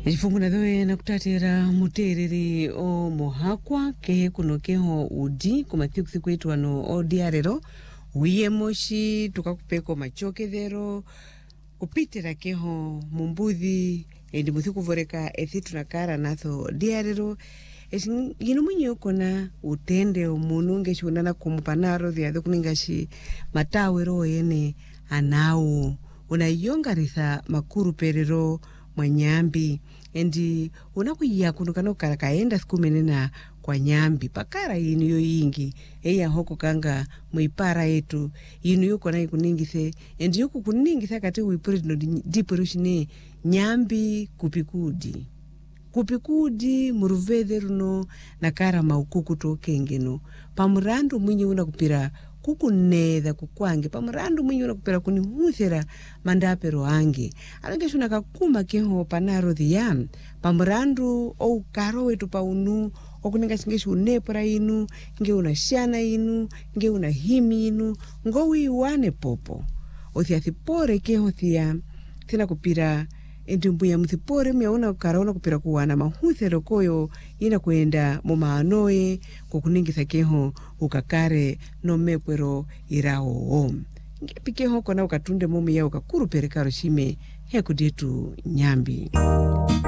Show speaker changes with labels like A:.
A: Ifunguna doe na kutatira mutereri o mohakwa kehe kuno keho udi kumathiku kwetu ano o diarero uye moshi tukakupeko machokethero kupitira keho mumbuthi endi muthiku voreka ethitu nakara natho diarero yinu mwenye ukona utende omunu ngeshunana kumupanaro dhiadho kuningashi matawero yene anao unayongaritha makuru perero mwanyambi endi unakuya kunukano karakaenda sikumenena kwa nyambi pakara yinu yo yingi eya hoko kanga muipara yetu yinu yuko na ikuningise endi yuko kuningisa kati uipuri no dipurushine nyambi kupikudi muruvede runo nakara maukuku tokengeno pamurandu mwinyi unakupira kukunedha kukwange pamurandu mwinyi unakupira kunihuthera mandapero ange alange shuna kakuma keho panaro dhiyam pamurandu ou karo wetu paunu okuninga singeshu unepora inu nge unashana inu nge unahimi inu ngowi wane popo othiathipore keho thiyam thina kupira entumbu ya mthipore miauna karaona kupira kuwana mahuthero koyo ina kuenda mumaanoe kukuningitha keho ukakare no mekwero irao ngepikeho kona ukatunde momi ya ukakuru perekaro shime heku detu nyambi.